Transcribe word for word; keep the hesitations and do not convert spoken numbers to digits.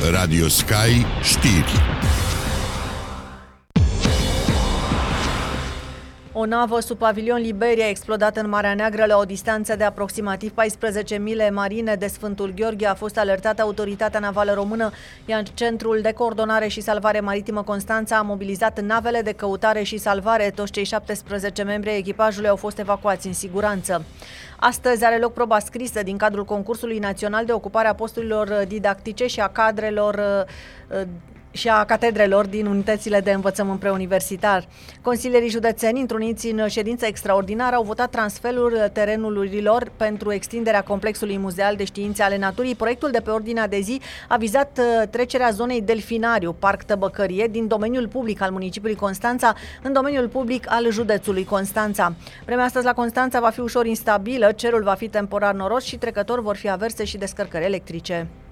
Radio Sky Știri. O navă sub pavilion Liberia a explodat în Marea Neagră la o distanță de aproximativ paisprezece mile marine de Sfântul Gheorghe. A fost alertată autoritatea navală română, iar Centrul de Coordonare și Salvare Maritimă Constanța a mobilizat navele de căutare și salvare. Toți cei șaptesprezece membri ai echipajului au fost evacuați în siguranță. Astăzi are loc proba scrisă din cadrul concursului național de ocupare a posturilor didactice și a cadrelor și a catedrelor din unitățile de învățământ preuniversitar. Consilierii județeni, întruniți în ședință extraordinară, au votat transferul terenurilor pentru extinderea complexului muzeal de științe ale naturii. Proiectul de pe ordinea de zi a vizat trecerea zonei Delfinariu, Parc Tăbăcărie, din domeniul public al municipiului Constanța în domeniul public al județului Constanța. Vremea astăzi la Constanța va fi ușor instabilă, cerul va fi temporar noros și trecător vor fi averse și descărcări electrice.